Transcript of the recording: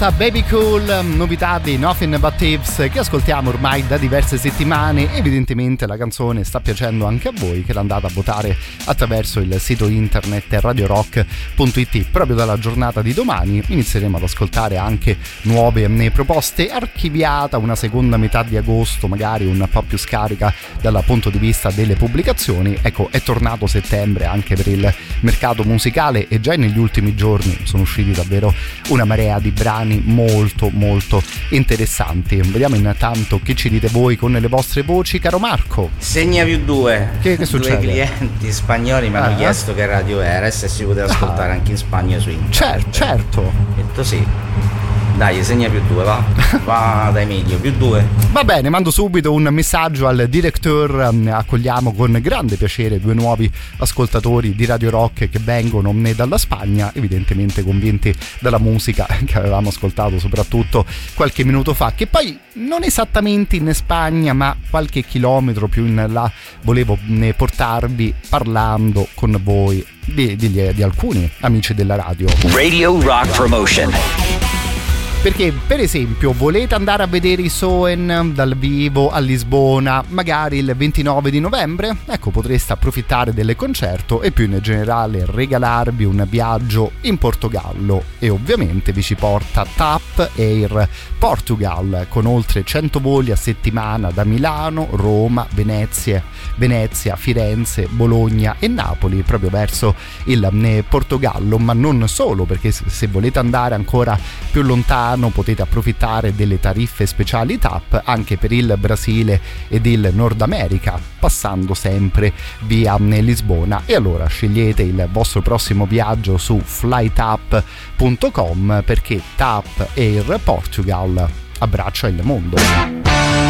2008 Baby Cool, novità di Nothing But Thieves che ascoltiamo ormai da diverse settimane. Evidentemente la canzone sta piacendo anche a voi, che l'andate a votare attraverso il sito internet radiorock.it. Proprio dalla giornata di domani inizieremo ad ascoltare anche nuove proposte. Archiviata una seconda metà di agosto, magari un po' più scarica dal punto di vista delle pubblicazioni, ecco, è tornato settembre anche per il mercato musicale e già negli ultimi giorni sono usciti davvero una marea di brani molto molto interessanti. Vediamo intanto che ci dite voi con le vostre voci, caro Marco. Segna più due. Che succede? Due clienti spagnoli mi hanno chiesto che radio era e se si poteva ascoltare anche in Spagna su internet. Certo. Ho detto sì. Dai, segna più due, va dai meglio, più due. Va bene, mando subito un messaggio al director. Accogliamo con grande piacere due nuovi ascoltatori di Radio Rock che vengono dalla Spagna, evidentemente convinti dalla musica che avevamo ascoltato soprattutto qualche minuto fa, che poi non esattamente in Spagna ma qualche chilometro più in là volevo portarvi parlando con voi di alcuni amici della radio. Radio Rock Promotion. Perché per esempio volete andare a vedere i Soen dal vivo a Lisbona magari il 29 di novembre? Ecco, potreste approfittare del concerto e più in generale regalarvi un viaggio in Portogallo, e ovviamente vi ci porta TAP Air Portugal con oltre 100 voli a settimana da Milano, Roma, Venezia, Firenze, Bologna e Napoli proprio verso il Portogallo. Ma non solo, perché se volete andare ancora più lontano potete approfittare delle tariffe speciali TAP anche per il Brasile ed il Nord America, passando sempre via Lisbona. E allora scegliete il vostro prossimo viaggio su flytap.com, perché TAP Air Portugal abbraccia il mondo.